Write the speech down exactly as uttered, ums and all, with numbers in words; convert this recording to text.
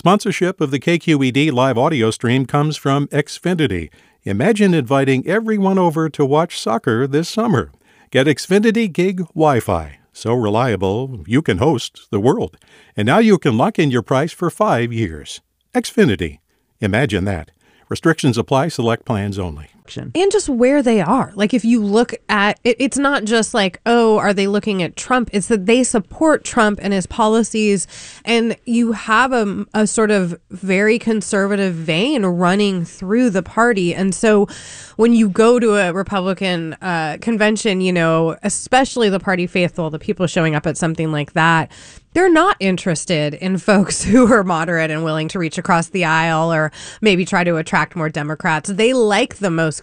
Sponsorship of the K Q E D live audio stream comes from Xfinity. Imagine inviting everyone over to watch soccer this summer. Get Xfinity Gig Wi-Fi. So reliable, you can host the world. And now you can lock in your price for five years. Xfinity. Imagine that. Restrictions apply. Select plans only. And just where they are. Like, if you look at it, it's not just like, oh, are they looking at Trump? It's that they support Trump and his policies. And you have a, a sort of very conservative vein running through the party. And so when you go to a Republican uh, convention, you know, especially the party faithful, the people showing up at something like that, they're not interested in folks who are moderate and willing to reach across the aisle or maybe try to attract more Democrats. They like the most